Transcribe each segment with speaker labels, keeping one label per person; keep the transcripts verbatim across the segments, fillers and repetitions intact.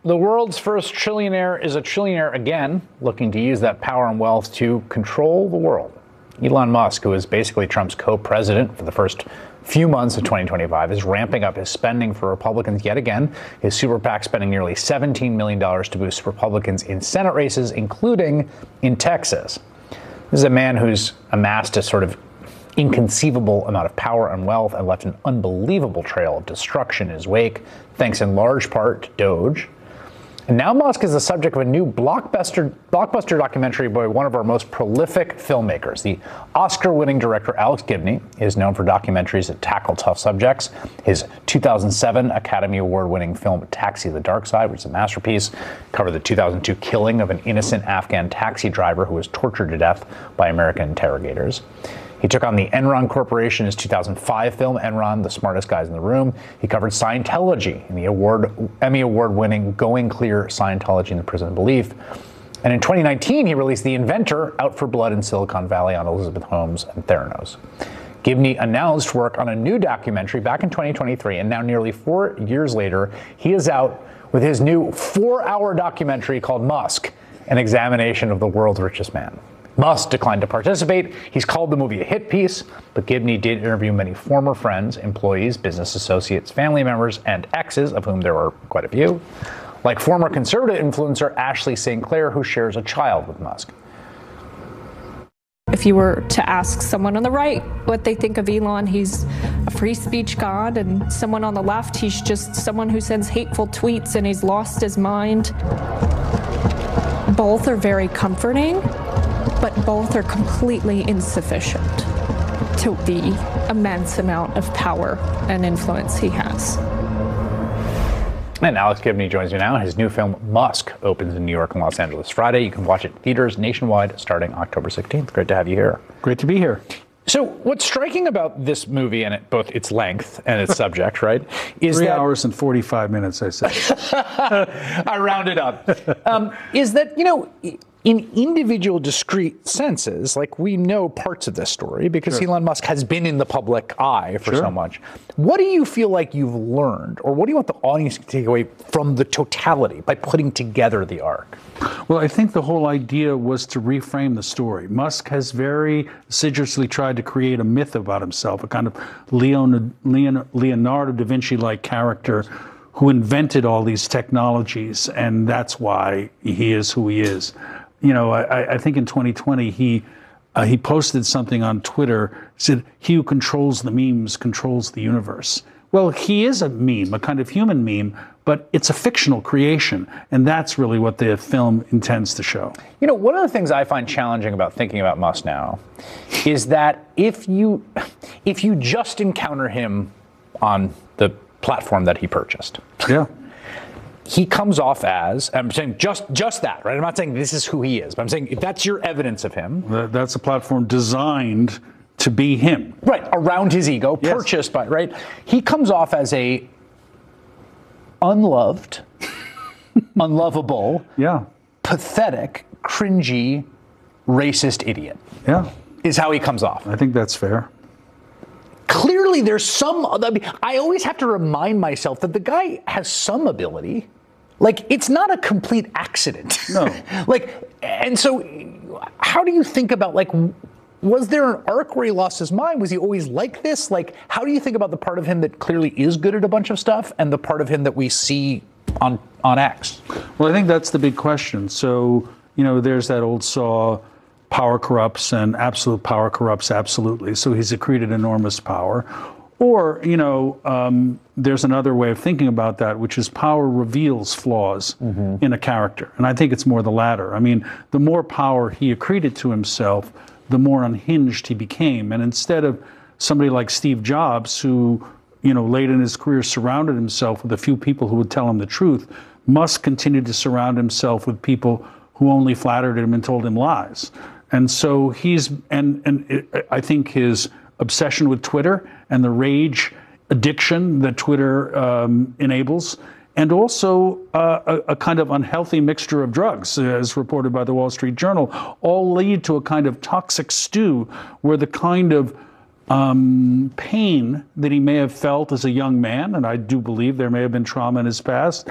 Speaker 1: The world's first trillionaire is a trillionaire again, looking to use that power and wealth to control the world. Elon Musk, who is basically Trump's co-president for the first few months of twenty twenty-five, is ramping up his spending for Republicans yet again. His super PAC spending nearly seventeen million dollars to boost Republicans in Senate races, including in Texas. This is a man who's amassed a sort of inconceivable amount of power and wealth and left an unbelievable trail of destruction in his wake, thanks in large part to Doge. And now Musk is the subject of a new blockbuster blockbuster documentary by one of our most prolific filmmakers. The Oscar-winning director Alex Gibney is known for documentaries that tackle tough subjects. His two thousand seven Academy Award-winning film Taxi: The Dark Side, which is a masterpiece, covered the two thousand two killing of an innocent Afghan taxi driver who was tortured to death by American interrogators. He took on the Enron Corporation in his two thousand five film, Enron, The Smartest Guys in the Room. He covered Scientology in the award, Emmy Award-winning Going Clear, Scientology and the Prison of Belief. And in twenty nineteen, he released The Inventor, Out for Blood in Silicon Valley on Elizabeth Holmes and Theranos. Gibney announced work on a new documentary back in twenty twenty-three, and now nearly four years later, he is out with his new four-hour documentary called Musk, an examination of the world's richest man. Musk declined to participate. He's called the movie a hit piece, but Gibney did interview many former friends, employees, business associates, family members, and exes, of whom there are quite a few, like former conservative influencer Ashley Saint Clair, who shares a child with Musk.
Speaker 2: If you were to ask someone on the right what they think of Elon, he's a free speech god, and someone on the left, he's just someone who sends hateful tweets and he's lost his mind. Both are very comforting, but both are completely insufficient to the immense amount of power and influence he has.
Speaker 1: And Alex Gibney joins me now. His new film, Musk, opens in New York and Los Angeles Friday. You can watch it in theaters nationwide starting October sixteenth. Great to have you here.
Speaker 3: Great to be here.
Speaker 1: So what's striking about this movie, and it, both its length and its subject, right, is
Speaker 3: Three
Speaker 1: that...
Speaker 3: hours and forty-five minutes, I say.
Speaker 1: I rounded up. Um, is that, you know, in individual discrete senses, like we know parts of this story because sure. Elon Musk has been in the public eye for
Speaker 3: sure.
Speaker 1: so much. What do you feel like you've learned, or what do you want the audience to take away from the totality by putting together the arc?
Speaker 3: Well, I think the whole idea was to reframe the story. Musk has very assiduously tried to create a myth about himself, a kind of Leon, Leon, Leonardo da Vinci-like character who invented all these technologies, and that's why he is who he is. You know, I, I think in twenty twenty, he uh, he posted something on Twitter, said, "He who controls the memes controls the universe." Well, he is a meme, a kind of human meme, but it's a fictional creation, and that's really what the film intends to show.
Speaker 1: You know, one of the things I find challenging about thinking about Musk now is that if you if you just encounter him on the platform that he purchased,
Speaker 3: yeah.
Speaker 1: he comes off as, I'm saying just just that, right? I'm not saying this is who he is, but I'm saying if that's your evidence of him.
Speaker 3: That's a platform designed to be him.
Speaker 1: Right, around his ego, yes. Purchased by, right? He comes off as a unloved, unlovable,
Speaker 3: yeah.
Speaker 1: pathetic, cringy, racist idiot.
Speaker 3: Yeah.
Speaker 1: Is how he comes off.
Speaker 3: I think that's fair.
Speaker 1: Clearly, there's some. I mean, I always have to remind myself that the guy has some ability. Like, it's not a complete accident.
Speaker 3: No.
Speaker 1: like, and so, how do you think about, like, was there an arc where he lost his mind? Was he always like this? Like, how do you think about the part of him that clearly is good at a bunch of stuff and the part of him that we see on on X?
Speaker 3: Well, I think that's the big question. So, you know, there's that old saw, power corrupts, and absolute power corrupts absolutely. So he's accreted enormous power. Or, you know, um, there's another way of thinking about that, which is power reveals flaws mm-hmm. in a character. And I think it's more the latter. I mean, the more power he accreted to himself, the more unhinged he became. And instead of somebody like Steve Jobs, who, you know, late in his career surrounded himself with a few people who would tell him the truth, Musk continued to surround himself with people who only flattered him and told him lies. And so he's, and, and it, I think his obsession with Twitter and the rage addiction that Twitter um, enables, and also uh, a, a kind of unhealthy mixture of drugs, as reported by the Wall Street Journal, all lead to a kind of toxic stew where the kind of um, pain that he may have felt as a young man, and I do believe there may have been trauma in his past,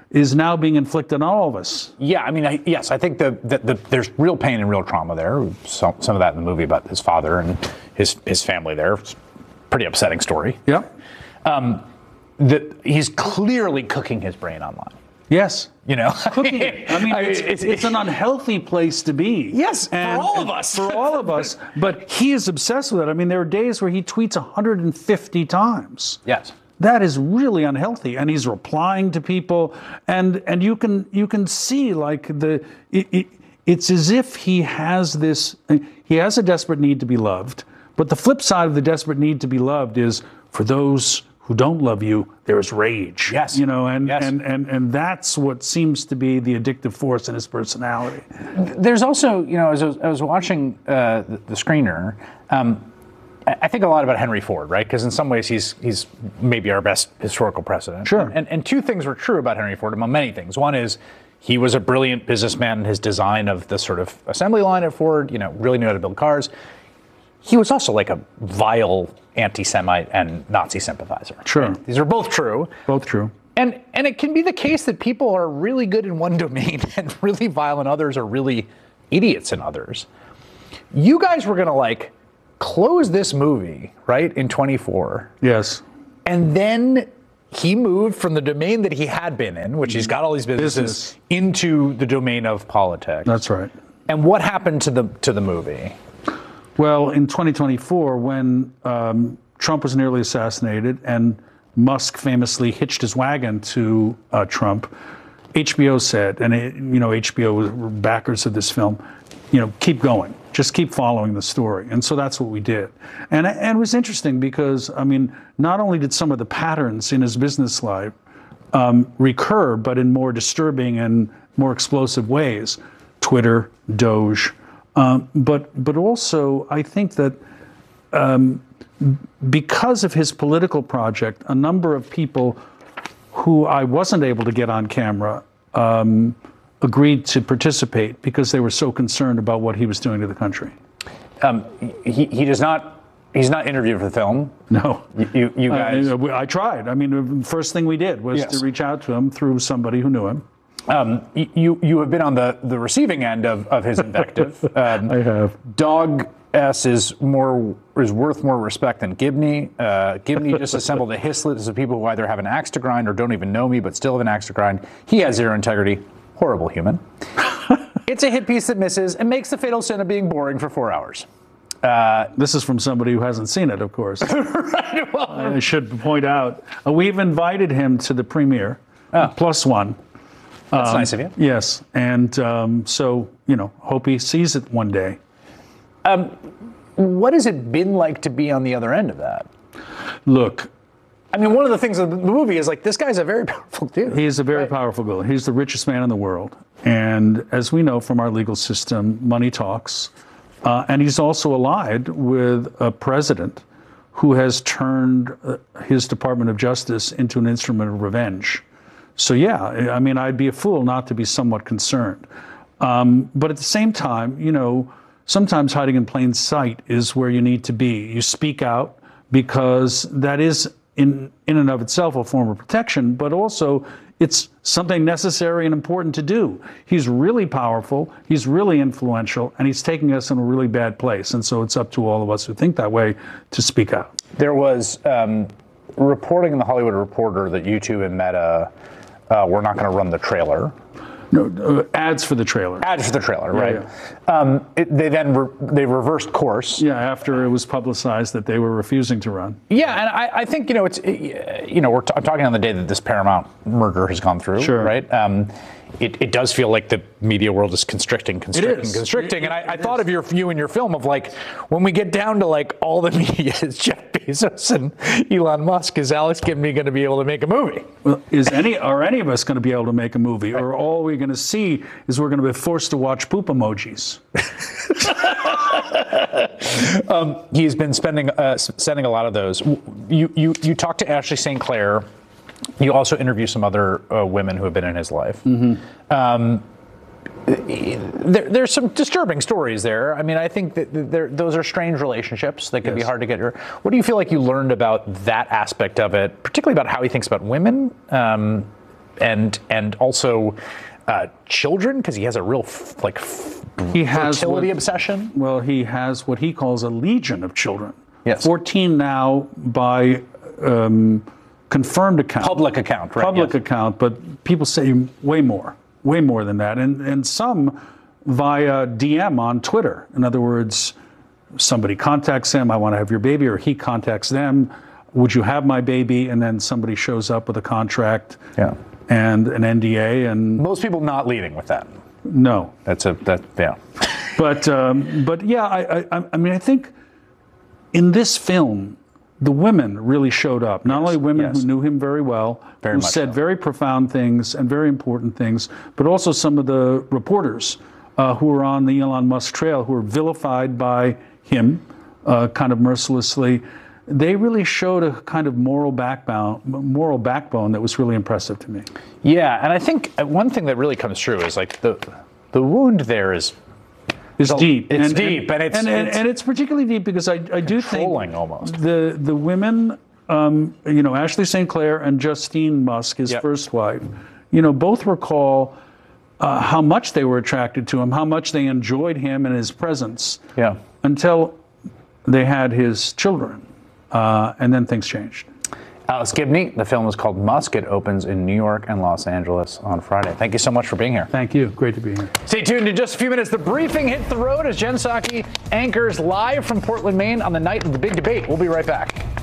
Speaker 3: is now being inflicted on all of us.
Speaker 1: Yeah, I mean, I, yes, I think the, the, the there's real pain and real trauma there. Some, some of that in the movie about his father and his his family there. It's a pretty upsetting story.
Speaker 3: Yeah.
Speaker 1: Um, the, he's clearly cooking his brain online.
Speaker 3: Yes.
Speaker 1: You know,
Speaker 3: Cooking it. I mean, it's, it's, it's an unhealthy place to be.
Speaker 1: Yes,
Speaker 3: and,
Speaker 1: for all
Speaker 3: and
Speaker 1: of us.
Speaker 3: For all of us. But he is obsessed with it. I mean, there are days where he tweets one hundred fifty times.
Speaker 1: Yes.
Speaker 3: That is really unhealthy, and he's replying to people, and and you can you can see like the it, it, it's as if he has this he has a desperate need to be loved, but the flip side of the desperate need to be loved is for those who don't love you, there is rage.
Speaker 1: Yes.
Speaker 3: You know, and,
Speaker 1: Yes.
Speaker 3: and, and, and that's what seems to be the addictive force in his personality.
Speaker 1: There's also, you know, as I was, I was watching uh, the, the screener, um, I I think a lot about Henry Ford, right? Because in some ways he's he's maybe our best historical president.
Speaker 3: Sure.
Speaker 1: And, and two things were true about Henry Ford, among many things. One is he was a brilliant businessman in his design of the sort of assembly line at Ford, you know, really knew how to build cars. He was also like a vile anti-Semite and Nazi sympathizer.
Speaker 3: Sure.
Speaker 1: Right? These are both true.
Speaker 3: Both true.
Speaker 1: And and it can be the case that people are really good in one domain and really vile in others, or really idiots in others. You guys were gonna like close this movie, right, in twenty-four.
Speaker 3: Yes.
Speaker 1: And then he moved from the domain that he had been in, which he's got all these businesses,
Speaker 3: Business.
Speaker 1: into the domain of politics.
Speaker 3: That's right.
Speaker 1: And what happened to the to the movie?
Speaker 3: Well, in twenty twenty-four, when um, Trump was nearly assassinated and Musk famously hitched his wagon to uh, Trump, H B O said, and it, you know, H B O were backers of this film, you know, keep going, just keep following the story. And so that's what we did. And, and it was interesting because, I mean, not only did some of the patterns in his business life um, recur, but in more disturbing and more explosive ways. Twitter, Doge, um, but but also I think that um, because of his political project, a number of people who I wasn't able to get on camera um, agreed to participate because they were so concerned about what he was doing to the country.
Speaker 1: Um, he he does not. He's not interviewed for the film.
Speaker 3: No.
Speaker 1: You you, you guys.
Speaker 3: I, I tried. I mean, the first thing we did was
Speaker 1: Yes.
Speaker 3: to reach out to him through somebody who knew him.
Speaker 1: Um, you you have been on the, the receiving end of, of his invective. Um,
Speaker 3: I have.
Speaker 1: Dog S is more is worth more respect than Gibney. Uh, Gibney just assembled a hiss list of people who either have an axe to grind or don't even know me, but still have an axe to grind. He has zero integrity. Horrible human. It's a hit piece that misses and makes the fatal sin of being boring for four hours. Uh,
Speaker 3: This is from somebody who hasn't seen it, of course.
Speaker 1: right, well,
Speaker 3: I should point out, uh, we've invited him to the premiere,
Speaker 1: Oh.
Speaker 3: plus one.
Speaker 1: that's
Speaker 3: Um,
Speaker 1: nice of you.
Speaker 3: Yes, and um, so, you know, hope he sees it one day.
Speaker 1: What has it been like to be on the other end of that?
Speaker 3: Look,
Speaker 1: I mean, one of the things of the movie is like, this guy's a very powerful dude.
Speaker 3: he is a very
Speaker 1: Right.
Speaker 3: powerful guy. He's the richest man in the world. And as we know from our legal system, money talks. Uh, and he's also allied with a president who has turned uh, his Department of Justice into an instrument of revenge. So, yeah, I mean, I'd be a fool not to be somewhat concerned. Um, but at the same time, you know, sometimes hiding in plain sight is where you need to be. You speak out because that is in, in and of itself a form of protection, but also it's something necessary and important to do. He's really powerful, he's really influential, and he's taking us in a really bad place. And so it's up to all of us who think that way to speak out.
Speaker 1: There was um, reporting in the Hollywood Reporter that YouTube and Meta uh, were not going to run the trailer.
Speaker 3: No, uh, ads for the trailer.
Speaker 1: Ads for the trailer, right? Um, it, they then re- they reversed course.
Speaker 3: Yeah, after it was publicized that they were refusing to run.
Speaker 1: Yeah, and I, I think you know it's it, you know we're t- I'm talking on the day that this Paramount merger has gone through,
Speaker 3: Sure.
Speaker 1: right? Um, it, it does feel like the media world is constricting, constricting,
Speaker 3: is.
Speaker 1: constricting,
Speaker 3: It-
Speaker 1: and I, I
Speaker 3: it
Speaker 1: thought
Speaker 3: is.
Speaker 1: of your you in your film of like when we get down to like all the media is Jeff Bezos and Elon Musk. Is Alex Gibney going to be able to make a movie?
Speaker 3: Well, is any are any of us going to be able to make a movie, or all we're going to see is we're going to be forced to watch poop emojis?
Speaker 1: um, he's been spending uh, s- sending a lot of those. You you you talked to Ashley Saint Clair. You also interview some other uh, women who have been in his life. Mm-hmm. Um, there, there's some disturbing stories there. I mean, I think that there, those are strange relationships that can be
Speaker 3: Yes.
Speaker 1: hard to get. Your, what do you feel like you learned about that aspect of it, particularly about how he thinks about women? Um, and and also uh, children, because he has a real f- like f-
Speaker 3: He has
Speaker 1: fertility
Speaker 3: what-
Speaker 1: obsession.
Speaker 3: Well, he has what he calls a legion of children.
Speaker 1: Yes.
Speaker 3: fourteen now by um, confirmed account.
Speaker 1: Public account, right?
Speaker 3: Public
Speaker 1: yes.
Speaker 3: account, but people say way more, way more than that. And, and some via D M on Twitter. In other words, somebody contacts him, I want to have your baby, or he contacts them, would you have my baby? And then somebody shows up with a contract
Speaker 1: Yeah.
Speaker 3: and an N D A, and
Speaker 1: Most people not leading with that.
Speaker 3: no.
Speaker 1: That's a that yeah.
Speaker 3: But um, but yeah, I, I I mean I think in this film the women really showed up. Not only women
Speaker 1: yes.
Speaker 3: who knew him very well,
Speaker 1: Very
Speaker 3: who
Speaker 1: much
Speaker 3: said
Speaker 1: so.
Speaker 3: very profound things and very important things, but also some of the reporters uh, who were on the Elon Musk trail, who were vilified by him, uh, kind of mercilessly. They really showed a kind of moral backbone, moral backbone that was really impressive to me.
Speaker 1: Yeah, and I think one thing that really comes true is like the the wound there is
Speaker 3: It's deep.
Speaker 1: it's deep, and it's-
Speaker 3: and, and,
Speaker 1: it's
Speaker 3: and it's particularly deep because I, I do think
Speaker 1: controlling almost.
Speaker 3: the the women, um, you know, Ashley Saint Clair and Justine Musk, his
Speaker 1: Yep.
Speaker 3: first wife, you know, both recall uh, how much they were attracted to him, how much they enjoyed him and his presence,
Speaker 1: yeah.
Speaker 3: until they had his children, uh, and then things changed.
Speaker 1: Alex Gibney, the film is called Musk. It opens in New York and Los Angeles on Friday. Thank you so much for being here.
Speaker 3: Thank you. Great to be here.
Speaker 1: Stay tuned in just a few minutes. The briefing hits the road as Jen Psaki anchors live from Portland, Maine on the night of the big debate. We'll be right back.